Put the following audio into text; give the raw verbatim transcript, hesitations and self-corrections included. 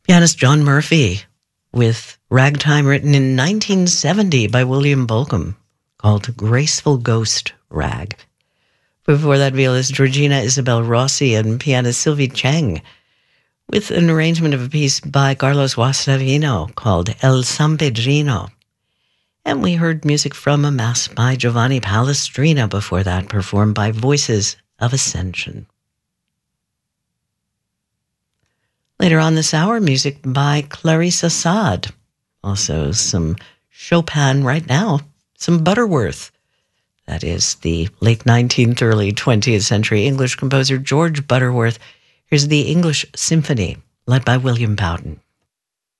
Pianist John Murphy with Ragtime, written in nineteen seventy by William Bolcom, called Graceful Ghost Rag. Before that, violist Georgina Isabel Rossi and pianist Sylvie Cheng with an arrangement of a piece by Carlos Guastavino called El San Pedrino. And we heard music from a mass by Giovanni Palestrina before that, performed by Voices of Ascension. Later on this hour, music by Clarisse Assad. Also some Chopin right now, some Butterworth. That is the late nineteenth, early twentieth century English composer George Butterworth. Here's the English Symphony, led by William Bowden.